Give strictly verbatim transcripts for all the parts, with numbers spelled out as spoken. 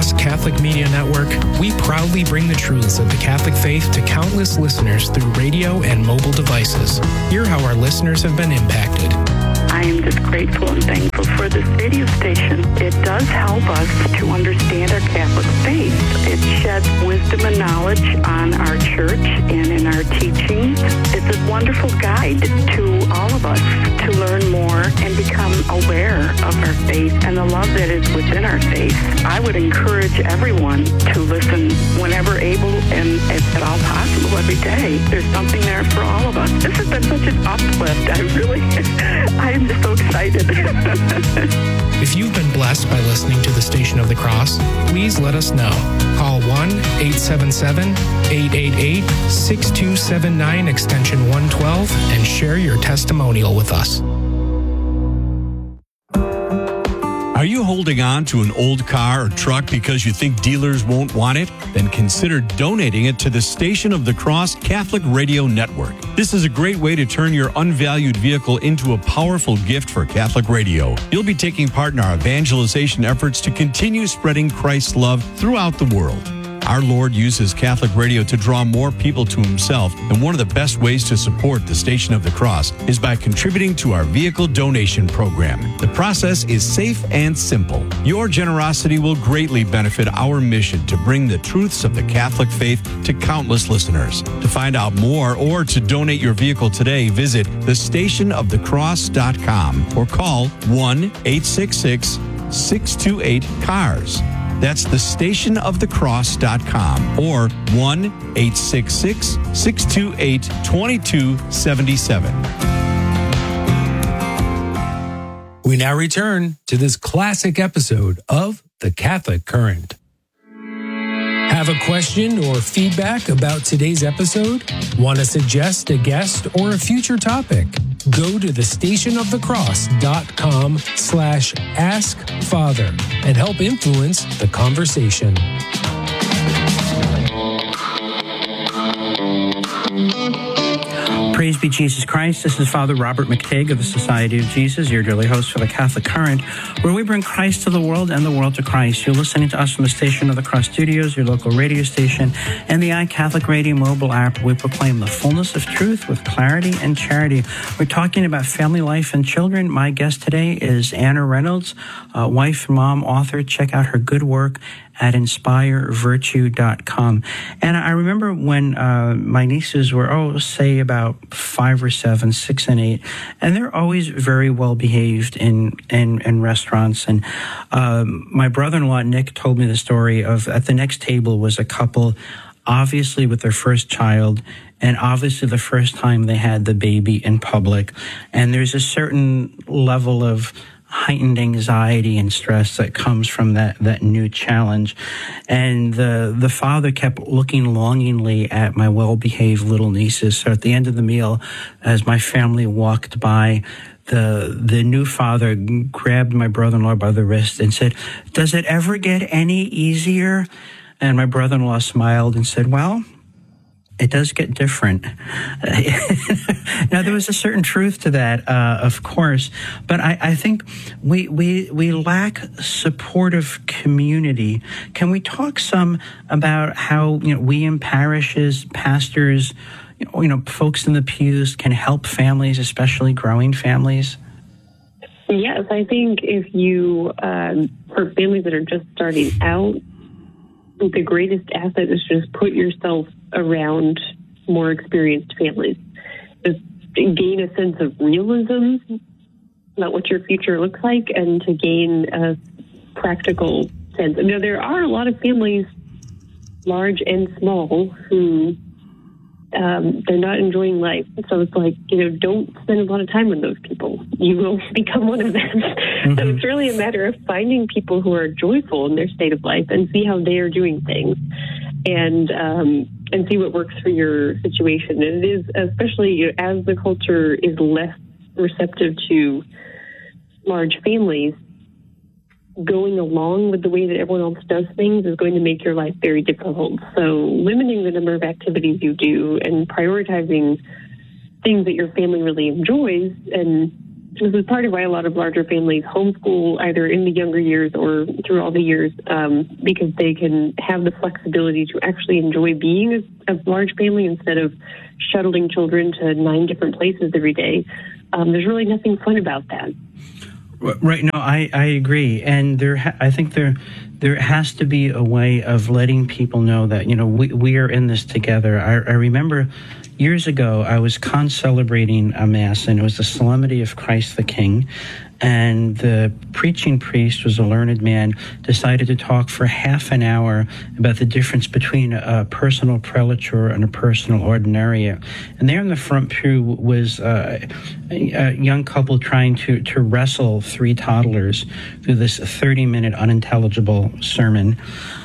Cross Catholic Media Network, we proudly bring the truths of the Catholic faith to countless listeners through radio and mobile devices. Hear how our listeners have been impacted. I am just grateful and thankful for this radio station. It does help us to understand our Catholic faith. It sheds wisdom and knowledge on our church and in our teachings. It's a wonderful guide to all of us to learn more and become aware of our faith and the love that is within our faith. I would encourage everyone to listen whenever able and if at all possible every day. There's something there for all of us. This has been such an uplift. I really, I am just so excited. If you've been blessed by listening to the Station of the Cross, please let us know. Call one eight seven seven, eight eight eight, six two seven nine extension one twelve and share your testimonial with us. Are you holding on to an old car or truck because you think dealers won't want it? Then consider donating it to the Station of the Cross Catholic Radio Network. This is a great way to turn your unvalued vehicle into a powerful gift for Catholic radio. You'll be taking part in our evangelization efforts to continue spreading Christ's love throughout the world. Our Lord uses Catholic radio to draw more people to himself, and one of the best ways to support the Station of the Cross is by contributing to our vehicle donation program. The process is safe and simple. Your generosity will greatly benefit our mission to bring the truths of the Catholic faith to countless listeners. To find out more or to donate your vehicle today, visit the station of the cross dot com or call one eight six six, six two eight, C A R S. That's the station of the cross dot com or one eight six six, six two eight, two two seven seven. We now return to this classic episode of The Catholic Current. Have a question or feedback about today's episode? Want to suggest a guest or a future topic? Go to the station of the cross dot com slash ask father and help influence the conversation. Praise be Jesus Christ. This is Father Robert McTigg of the Society of Jesus, your daily host for the Catholic Current, where we bring Christ to the world and the world to Christ. You're listening to us from the Station of the Cross Studios, your local radio station, and the iCatholic Radio mobile app. We proclaim the fullness of truth with clarity and charity. We're talking about family life and children. My guest today is Anna Reynolds, uh, wife, mom, author. Check out her good work at inspire virtue dot com. And I remember when uh, my nieces were, oh, say about five or seven, six and eight, and they're always very well behaved in, in, in restaurants. And um, my brother-in-law, Nick, told me the story of at the next table was a couple, obviously with their first child, and obviously the first time they had the baby in public. And there's a certain level of heightened anxiety and stress that comes from that, that new challenge. And the the father kept looking longingly at my well-behaved little nieces. So at the end of the meal, as my family walked by, the the new father grabbed my brother-in-law by the wrist and said, "Does it ever get any easier?" And my brother-in-law smiled and said, "Well, it does get different." Now, there was a certain truth to that, uh, of course, but I, I think we, we we lack supportive community. Can we talk some about how, you know, we in parishes, pastors, you know, you know folks in the pews can help families, especially growing families? Yes, I think if you, um, for families that are just starting out, the greatest asset is just put yourself around more experienced families. Just gain a sense of realism about what your future looks like and to gain a practical sense. You know, there are a lot of families, large and small, who um, they're not enjoying life. So it's like, you know, don't spend a lot of time with those people. You will become one of them. Mm-hmm. So it's really a matter of finding people who are joyful in their state of life and see how they are doing things. And um, and see what works for your situation. And it is, especially, you know, as the culture is less receptive to large families, going along with the way that everyone else does things is going to make your life very difficult. So limiting the number of activities you do and prioritizing things that your family really enjoys and this is part of why a lot of larger families homeschool either in the younger years or through all the years, um, because they can have the flexibility to actually enjoy being a, a large family instead of shuttling children to nine different places every day. Um, there's really nothing fun about that. Right. No, I, I agree. And there, ha- I think there, there has to be a way of letting people know that, you know, we, we are in this together. I, I remember years ago, I was con-celebrating a mass, and it was the Solemnity of Christ the King. And the preaching priest was a learned man, decided to talk for half an hour about the difference between a personal prelature and a personal ordinariate. And there in the front pew was uh, a, a young couple trying to, to wrestle three toddlers through this thirty-minute unintelligible sermon.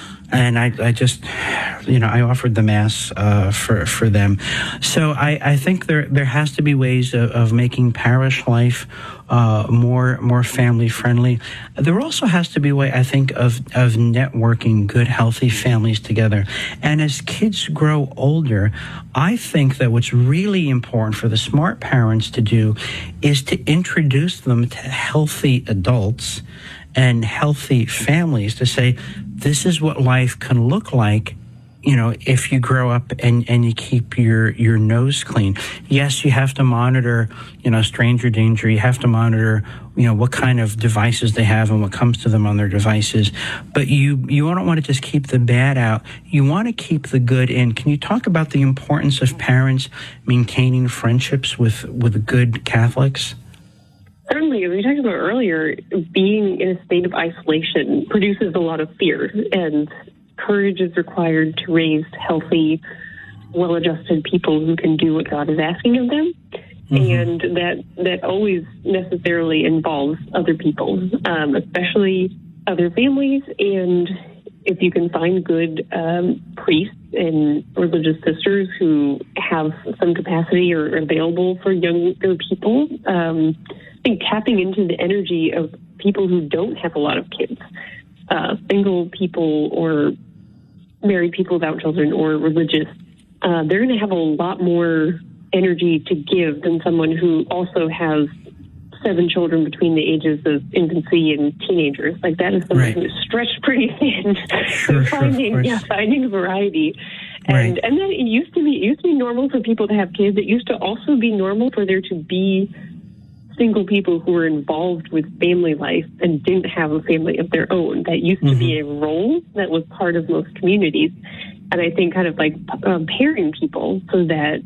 And I, I just, you know, I offered the Mass uh, for for them. So I, I think there there has to be ways of, of making parish life uh, more more family friendly. There also has to be a way, I think, of of networking good, healthy families together. And as kids grow older, I think that what's really important for the smart parents to do is to introduce them to healthy adults and healthy families, to say, this is what life can look like, you know, if you grow up and, and you keep your, your nose clean. Yes, you have to monitor, you know, stranger danger. You have to monitor, you know, what kind of devices they have and what comes to them on their devices. But you, you don't want to just keep the bad out. You want to keep the good in. Can you talk about the importance of parents maintaining friendships with, with good Catholics? Certainly, as we talked about earlier, being in a state of isolation produces a lot of fear, and courage is required to raise healthy, well-adjusted people who can do what God is asking of them. Mm-hmm. And that that always necessarily involves other people, um, especially other families. And if you can find good um, priests and religious sisters who have some capacity or are available for younger people, um, I think tapping into the energy of people who don't have a lot of kids, uh, single people or married people without children or religious, uh, they're going to have a lot more energy to give than someone who also has seven children between the ages of infancy and teenagers. Like, that is someone right. who is stretched pretty thin. Sure, so finding, sure, yeah, finding variety. And right. and then it used to be it used to be normal for people to have kids. It used to also be normal for there to be single people who were involved with family life and didn't have a family of their own. That used to mm-hmm. be a role that was part of most communities. And I think kind of like um, pairing people so that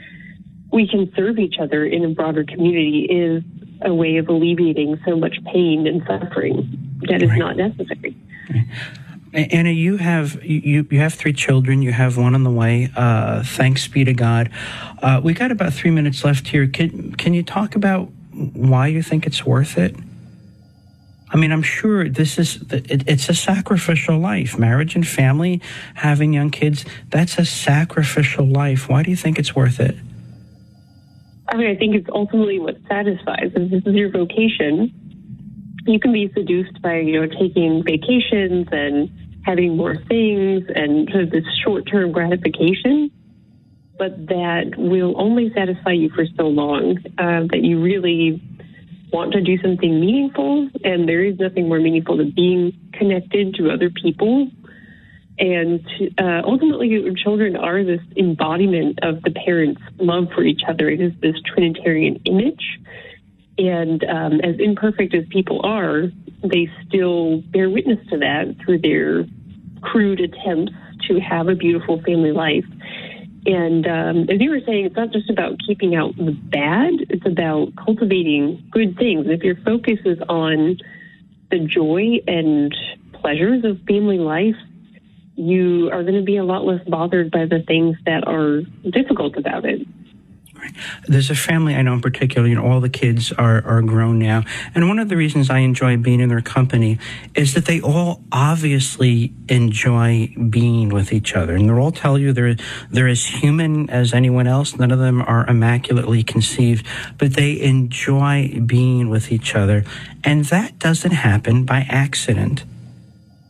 we can serve each other in a broader community is a way of alleviating so much pain and suffering that is right. not necessary. Right. Anna, you have you you have three children. You have one on the way. Uh, thanks be to God. Uh, we got about three minutes left here. Can can you talk about why you think it's worth it? I mean, I'm sure this is it, it's a sacrificial life. Marriage and family, having young kids, that's a sacrificial life. Why do you think it's worth it? I mean, I think it's ultimately what satisfies. If this is your vocation, you can be seduced by, you know, taking vacations and having more things and sort of this short-term gratification, but that will only satisfy you for so long, uh, that you really want to do something meaningful, and there is nothing more meaningful than being connected to other people. And uh, ultimately, children are this embodiment of the parents' love for each other. It is this Trinitarian image. And um, as imperfect as people are, they still bear witness to that through their crude attempts to have a beautiful family life. And um, as you were saying, it's not just about keeping out the bad, it's about cultivating good things. If your focus is on the joy and pleasures of family life, you are going to be a lot less bothered by the things that are difficult about it. There's a family I know in particular, you know, all the kids are, are grown now. And one of the reasons I enjoy being in their company is that they all obviously enjoy being with each other. And they'll all tell you they're, they're as human as anyone else. None of them are immaculately conceived, but they enjoy being with each other. And that doesn't happen by accident.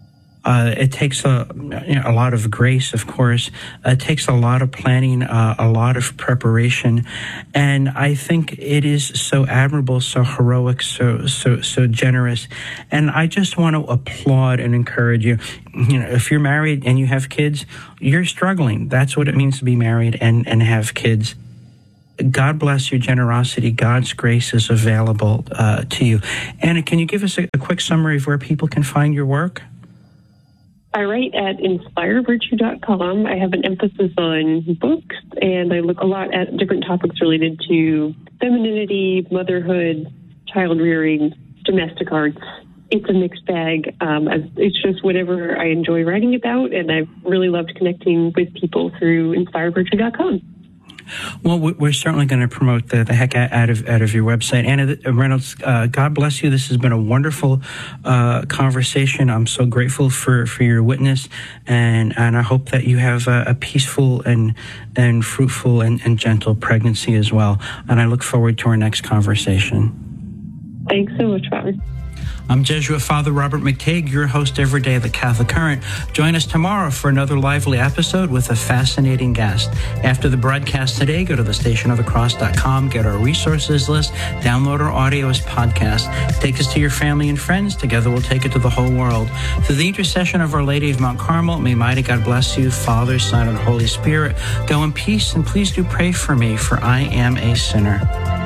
Uh, it takes a, you know, a lot of grace, of course. It takes a lot of planning, uh, a lot of preparation. And I think it is so admirable, so heroic, so, so, so generous. And I just want to applaud and encourage you. You know, if you're married and you have kids, you're struggling. That's what it means to be married and, and have kids. God bless your generosity. God's grace is available uh, to you. Anna, can you give us a, a quick summary of where people can find your work? I write at inspire virtue dot com. I have an emphasis on books, and I look a lot at different topics related to femininity, motherhood, child rearing, domestic arts. It's a mixed bag. Um, it's just whatever I enjoy writing about, and I've really loved connecting with people through inspire virtue dot com. Well, we're certainly going to promote the, the heck out of out of your website. Anna Reynolds, uh, God bless you. This has been a wonderful uh, conversation. I'm so grateful for, for your witness, and, and I hope that you have a, a peaceful and and fruitful and, and gentle pregnancy as well. And I look forward to our next conversation. Thanks so much, Father. I'm Jesuit Father Robert McTague, your host every day of the Catholic Current. Join us tomorrow for another lively episode with a fascinating guest. After the broadcast today, go to the station of the cross dot com, get our resources list, download our audio as podcast. Take us to your family and friends. Together we'll take it to the whole world. Through the intercession of Our Lady of Mount Carmel, may mighty God bless you, Father, Son, and Holy Spirit. Go in peace, and please do pray for me, for I am a sinner.